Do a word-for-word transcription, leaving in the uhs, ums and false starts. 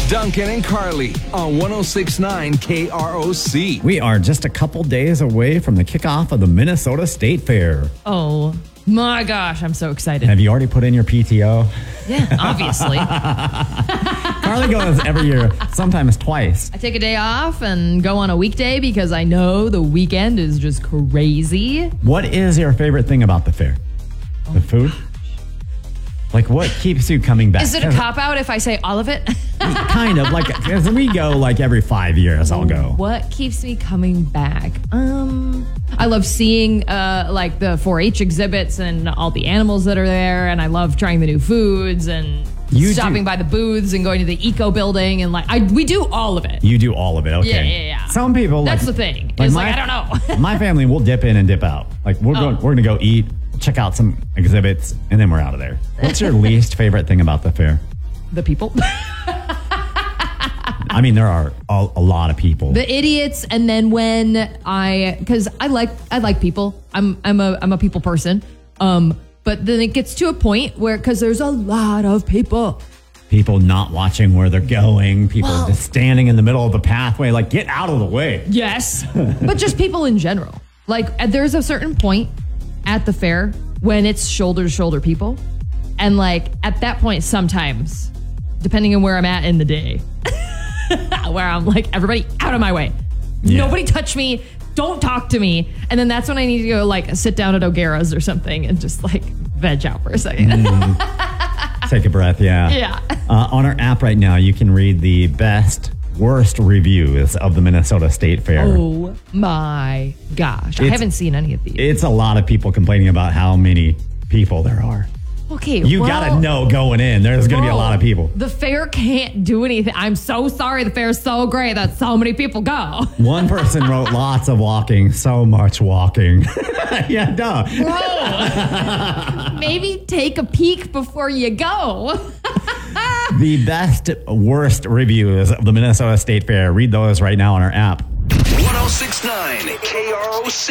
Duncan and Carly on one oh six point nine K R O C. We are just a couple days away from the kickoff of the Minnesota State Fair. Oh my gosh, I'm so excited. Have you already put in your P T O? Yeah, obviously. Carly goes every year, sometimes twice. I take a day off and go on a weekday because I know the weekend is just crazy. What is your favorite thing about the fair? Oh, the food? Gosh. Like, what keeps you coming back? Is it a cop-out if I say all of it? Kind of. Like, as we go, like, every five years, I'll go. What keeps me coming back? Um, I love seeing, uh, like, the four H exhibits and all the animals that are there, and I love trying the new foods and you stopping do. by the booths and going to the eco building, and, like, I we do all of it. You do all of it, okay. Yeah, yeah, yeah. Some people, That's like... the thing. Like it's my, like, I don't know. My family will dip in and dip out. Like, we're, oh. going, we're going to go eat, check out some exhibits, and then we're out of there. What's your least favorite thing about the fair? The people. I mean, there are a, a lot of people. The idiots, and then when I, because I like I like people. I'm I'm a I'm a people person. Um, but then it gets to a point where, because there's a lot of people. People not watching where they're going. People well, just standing in the middle of the pathway, like, get out of the way. Yes, but just people in general. Like, there's a certain point at the fair when it's shoulder to shoulder people, and like at that point, sometimes, depending on where I'm at in the day. Where I'm like, everybody out of my way. Yeah. Nobody touch me. Don't talk to me. And then that's when I need to go like sit down at O'Gara's or something and just like veg out for a second. Mm. Take a breath, yeah. Yeah. Uh, on our app right now, you can read the best, worst reviews of the Minnesota State Fair. Oh my gosh. It's, I haven't seen any of these. It's a lot of people complaining about how many people there are. Okay, you well, gotta know going in, there's gonna be a lot of people. The fair can't do anything. I'm so sorry. The fair's so great that so many people go. One person wrote lots of walking, so much walking. Yeah, duh. Bro, maybe take a peek before you go. The best, worst reviews of the Minnesota State Fair. Read those right now on our app. one oh six point nine K R O C.